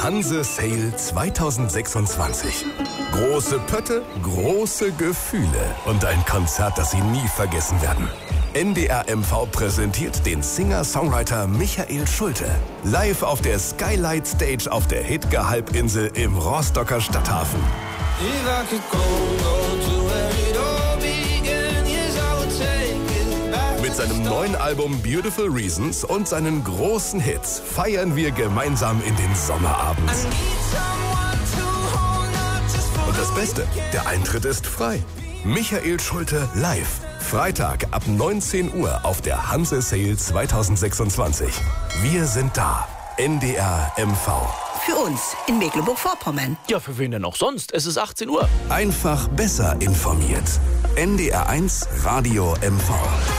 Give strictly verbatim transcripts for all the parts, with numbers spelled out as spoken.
Hanse Sale zwanzig sechsundzwanzig. Große Pötte, große Gefühle und ein Konzert, das Sie nie vergessen werden. N D R M V präsentiert den Singer-Songwriter Michael Schulte. Live auf der Skylight Stage auf der Hidge-Halbinsel im Rostocker Stadthafen. Mit seinem neuen Album Beautiful Reasons und seinen großen Hits feiern wir gemeinsam in den Sommerabend. Und das Beste, der Eintritt ist frei. Michael Schulte live. Freitag ab neunzehn Uhr auf der Hanse Sale zwanzig sechsundzwanzig. Wir sind da. N D R M V. Für uns in Mecklenburg-Vorpommern. Ja, für wen denn auch sonst? Es ist achtzehn Uhr. Einfach besser informiert. N D R eins Radio M V.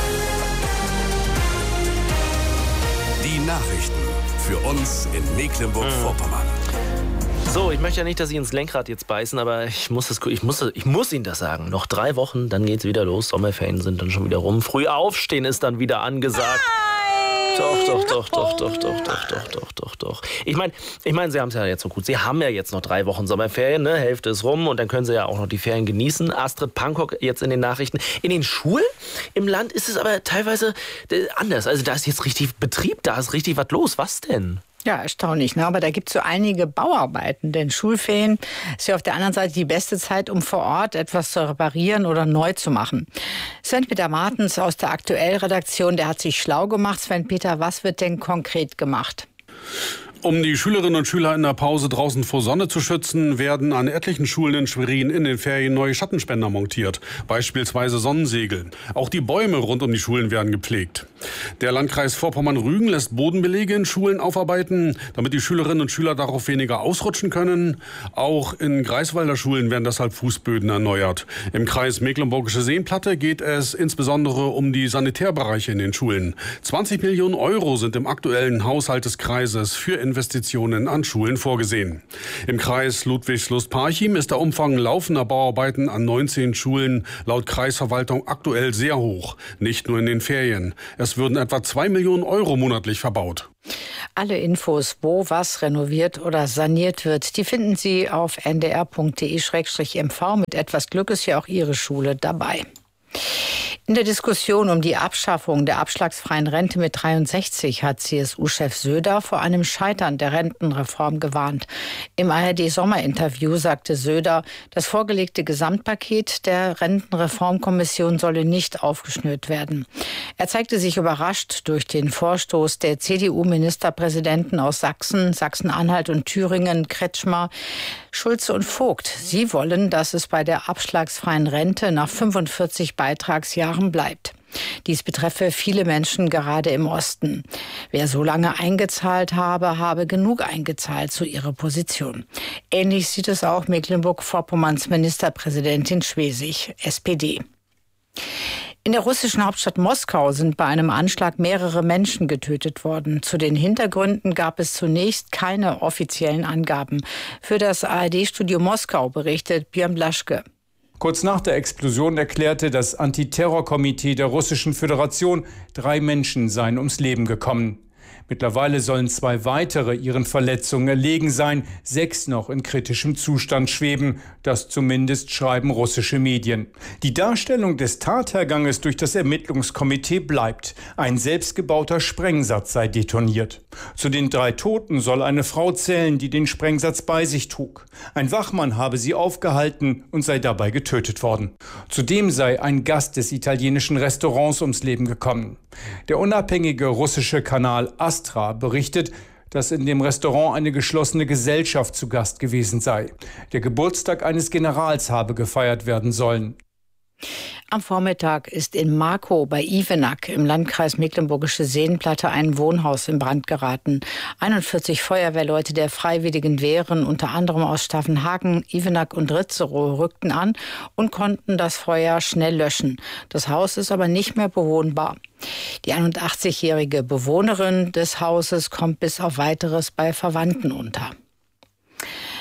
Die Nachrichten für uns in Mecklenburg-Vorpommern. So, ich möchte ja nicht, dass Sie ins Lenkrad jetzt beißen, aber ich muss, das, ich muss, ich muss Ihnen das sagen. Noch drei Wochen, dann geht's wieder los. Sommerferien sind dann schon wieder rum. Früh aufstehen ist dann wieder angesagt. Doch, doch, doch, doch, doch, doch, doch, doch, doch, doch, doch. Ich meine, ich mein, Sie haben es ja jetzt so gut. Sie haben ja jetzt noch drei Wochen Sommerferien, ne? Hälfte ist rum und dann können Sie ja auch noch die Ferien genießen. Astrid Pankok jetzt in den Nachrichten. In den Schulen im Land ist es aber teilweise anders. Also da ist jetzt richtig Betrieb, da ist richtig was los. Was denn? Ja, erstaunlich, ne? Aber da gibt es so einige Bauarbeiten, denn Schulferien ist ja auf der anderen Seite die beste Zeit, um vor Ort etwas zu reparieren oder neu zu machen. Sven-Peter Martens aus der Aktuell-Redaktion, der hat sich schlau gemacht. Sven-Peter, was wird denn konkret gemacht? Um die Schülerinnen und Schüler in der Pause draußen vor Sonne zu schützen, werden an etlichen Schulen in Schwerin in den Ferien neue Schattenspender montiert, beispielsweise Sonnensegel. Auch die Bäume rund um die Schulen werden gepflegt. Der Landkreis Vorpommern-Rügen lässt Bodenbelege in Schulen aufarbeiten, damit die Schülerinnen und Schüler darauf weniger ausrutschen können. Auch in Greifswalder Schulen werden deshalb Fußböden erneuert. Im Kreis Mecklenburgische Seenplatte geht es insbesondere um die Sanitärbereiche in den Schulen. zwanzig Millionen Euro sind im aktuellen Haushalt des Kreises für Investitionen an Schulen vorgesehen. Im Kreis Ludwigslust-Parchim ist der Umfang laufender Bauarbeiten an neunzehn Schulen laut Kreisverwaltung aktuell sehr hoch. Nicht nur in den Ferien. Es würden etwa zwei Millionen Euro monatlich verbaut. Alle Infos, wo was renoviert oder saniert wird, die finden Sie auf n d r punkt d e slash m v. Mit etwas Glück ist ja auch Ihre Schule dabei. In der Diskussion um die Abschaffung der abschlagsfreien Rente mit dreiundsechzig hat C S U-Chef Söder vor einem Scheitern der Rentenreform gewarnt. Im A R D-Sommerinterview sagte Söder, das vorgelegte Gesamtpaket der Rentenreformkommission solle nicht aufgeschnürt werden. Er zeigte sich überrascht durch den Vorstoß der C D U-Ministerpräsidenten aus Sachsen, Sachsen-Anhalt und Thüringen, Kretschmer, Schulze und Vogt. Sie wollen, dass es bei der abschlagsfreien Rente nach fünfundvierzig Beitragsjahren bleibt. Dies betreffe viele Menschen gerade im Osten. Wer so lange eingezahlt habe, habe genug eingezahlt, zu ihrer Position. Ähnlich sieht es auch Mecklenburg-Vorpommerns Ministerpräsidentin Schwesig, S P D. In der russischen Hauptstadt Moskau sind bei einem Anschlag mehrere Menschen getötet worden. Zu den Hintergründen gab es zunächst keine offiziellen Angaben. Für das A R D-Studio Moskau berichtet Björn Blaschke. Kurz nach der Explosion erklärte das Antiterrorkomitee der Russischen Föderation, drei Menschen seien ums Leben gekommen. Mittlerweile sollen zwei weitere ihren Verletzungen erlegen sein, sechs noch in kritischem Zustand schweben. Das zumindest schreiben russische Medien. Die Darstellung des Tatherganges durch das Ermittlungskomitee bleibt. Ein selbstgebauter Sprengsatz sei detoniert. Zu den drei Toten soll eine Frau zählen, die den Sprengsatz bei sich trug. Ein Wachmann habe sie aufgehalten und sei dabei getötet worden. Zudem sei ein Gast des italienischen Restaurants ums Leben gekommen. Der unabhängige russische Kanal Astra berichtet, dass in dem Restaurant eine geschlossene Gesellschaft zu Gast gewesen sei. Der Geburtstag eines Generals habe gefeiert werden sollen. Am Vormittag ist in Markow bei Ivenack im Landkreis Mecklenburgische Seenplatte ein Wohnhaus in Brand geraten. einundvierzig Feuerwehrleute der Freiwilligen Wehren, unter anderem aus Staffenhagen, Ivenack und Ritzerow, rückten an und konnten das Feuer schnell löschen. Das Haus ist aber nicht mehr bewohnbar. Die einundachtzigjährige Bewohnerin des Hauses kommt bis auf Weiteres bei Verwandten unter.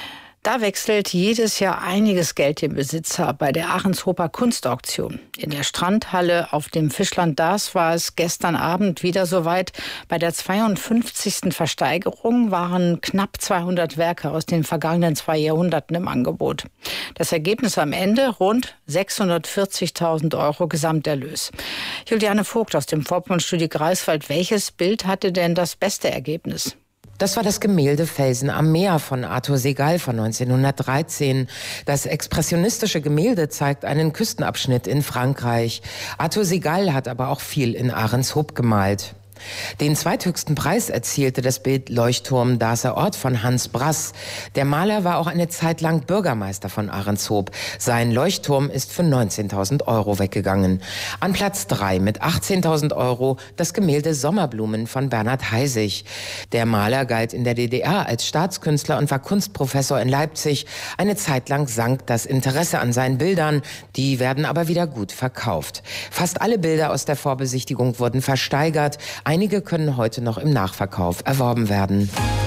Da wechselt jedes Jahr einiges Geld den Besitzer bei der Ahrenshofer Kunstauktion. In der Strandhalle auf dem Fischland Daas war es gestern Abend wieder soweit. Bei der zweiundfünfzigsten Versteigerung waren knapp zweihundert Werke aus den vergangenen zwei Jahrhunderten im Angebot. Das Ergebnis am Ende rund sechshundertvierzigtausend Euro Gesamterlös. Juliane Vogt aus dem Vorpommernstudio Greifswald. Welches Bild hatte denn das beste Ergebnis? Das war das Gemälde Felsen am Meer von Arthur Segal von neunzehnhundertdreizehn. Das expressionistische Gemälde zeigt einen Küstenabschnitt in Frankreich. Arthur Segal hat aber auch viel in Ahrenshoop gemalt. Den zweithöchsten Preis erzielte das Bild Leuchtturm Daaser Ort von Hans Brass. Der Maler war auch eine Zeit lang Bürgermeister von Ahrenshoop. Sein Leuchtturm ist für neunzehntausend Euro weggegangen. An Platz drei mit achtzehntausend Euro das Gemälde Sommerblumen von Bernhard Heisig. Der Maler galt in der D D R als Staatskünstler und war Kunstprofessor in Leipzig. Eine Zeit lang sank das Interesse an seinen Bildern. Die werden aber wieder gut verkauft. Fast alle Bilder aus der Vorbesichtigung wurden versteigert. Einige können heute noch im Nachverkauf erworben werden.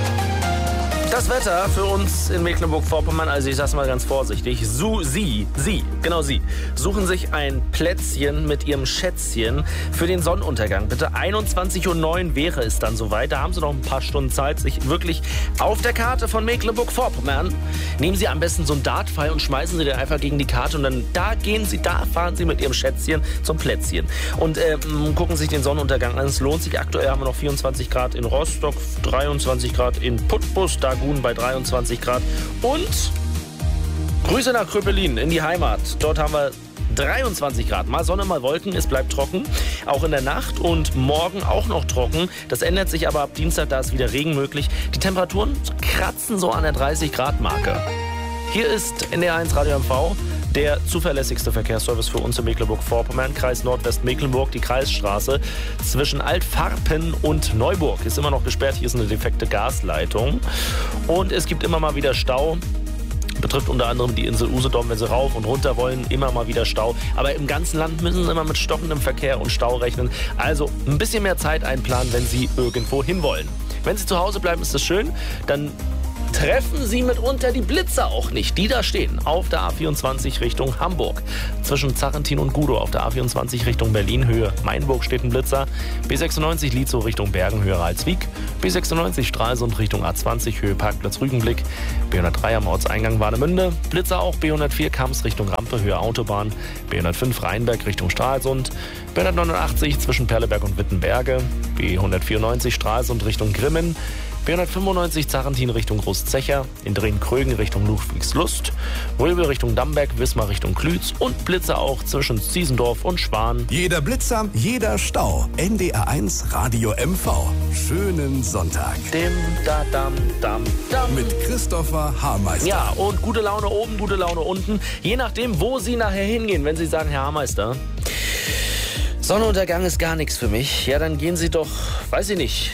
Das Wetter für uns in Mecklenburg-Vorpommern, also ich sag's mal ganz vorsichtig, Su, Sie, Sie, genau Sie, suchen sich ein Plätzchen mit Ihrem Schätzchen für den Sonnenuntergang. Bitte einundzwanzig Uhr neun wäre es dann soweit. Da haben Sie noch ein paar Stunden Zeit, sich wirklich auf der Karte von Mecklenburg-Vorpommern, nehmen Sie am besten so einen Dartpfeil und schmeißen Sie den einfach gegen die Karte und dann da gehen Sie, da fahren Sie mit Ihrem Schätzchen zum Plätzchen und äh, gucken sich den Sonnenuntergang an. Es lohnt sich. Aktuell haben wir noch vierundzwanzig Grad in Rostock, dreiundzwanzig Grad in Putbus, da bei dreiundzwanzig Grad und Grüße nach Kröpelin in die Heimat. Dort haben wir dreiundzwanzig Grad. Mal Sonne, mal Wolken. Es bleibt trocken. Auch in der Nacht und morgen auch noch trocken. Das ändert sich aber ab Dienstag, da ist wieder Regen möglich. Die Temperaturen kratzen so an der dreißig Grad Marke. Hier ist N D R eins Radio M V. Der zuverlässigste Verkehrsservice für uns in Mecklenburg-Vorpommern, Kreis Nordwestmecklenburg, die Kreisstraße zwischen Altfarpen und Neuburg ist immer noch gesperrt. Hier ist eine defekte Gasleitung und es gibt immer mal wieder Stau. Betrifft unter anderem die Insel Usedom, wenn Sie rauf und runter wollen, immer mal wieder Stau. Aber im ganzen Land müssen Sie immer mit stockendem Verkehr und Stau rechnen. Also ein bisschen mehr Zeit einplanen, wenn Sie irgendwo hinwollen. Wenn Sie zu Hause bleiben, ist das schön. Dann treffen Sie mitunter die Blitzer auch nicht, die da stehen auf der A vierundzwanzig Richtung Hamburg. Zwischen Zarentin und Gudow auf der A vierundzwanzig Richtung Berlin, Höhe Mainburg steht ein Blitzer. B sechsundneunzig Lietzow Richtung Bergen, Höhe Ralswiek. B sechsundneunzig Stralsund Richtung A zwanzig, Höhe Parkplatz Rügenblick. B hundertdrei am Ortseingang Warnemünde. Blitzer auch B hundertvier Kamps Richtung Rampe, Höhe Autobahn. B hundertfünf Rheinberg Richtung Stralsund. B hundertneunundachtzig zwischen Perleberg und Wittenberge. B hundertvierundneunzig Stralsund Richtung Grimmen. B hundertfünfundneunzig Zarentin Richtung Großzecher, in Drehen-Krögen Richtung Ludwigslust, Röbel Richtung Damberg, Wismar Richtung Klütz und Blitzer auch zwischen Ziesendorf und Spahn. Jeder Blitzer, jeder Stau. N D R eins Radio M V. Schönen Sonntag. Dim, da, dam, dam, dam. Mit Christopher Haarmeister. Ja, und gute Laune oben, gute Laune unten. Je nachdem, wo Sie nachher hingehen. Wenn Sie sagen, Herr Haarmeister, Sonnenuntergang ist gar nichts für mich, ja, dann gehen Sie doch, weiß ich nicht,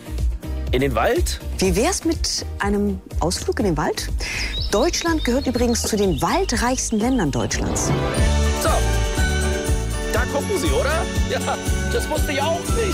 in den Wald? Wie wär's mit einem Ausflug in den Wald? Deutschland gehört übrigens zu den waldreichsten Ländern Deutschlands. So, da gucken Sie, oder? Ja, das wusste ich auch nicht.